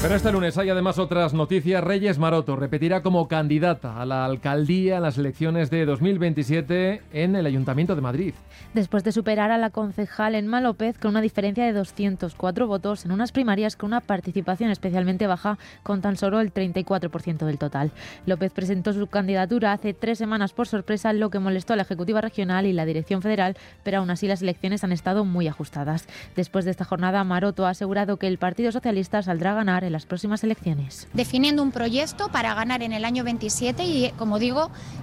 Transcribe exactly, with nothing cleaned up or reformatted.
Pero este lunes hay además otras noticias. Reyes Maroto repetirá como candidata a la alcaldía en las elecciones de dos mil veintisiete en el Ayuntamiento de Madrid. Después de superar a la concejal Emma López con una diferencia de doscientos cuatro votos en unas primarias con una participación especialmente baja con tan solo el treinta y cuatro por ciento del total. López presentó su candidatura hace tres semanas por sorpresa, lo que molestó a la Ejecutiva Regional y la Dirección Federal, pero aún así las elecciones han estado muy ajustadas. Después de esta jornada, Maroto ha asegurado que el Partido Socialista saldrá a ganar en las próximas elecciones. Definiendo un proyecto para ganar en el año veintisiete y, como digo,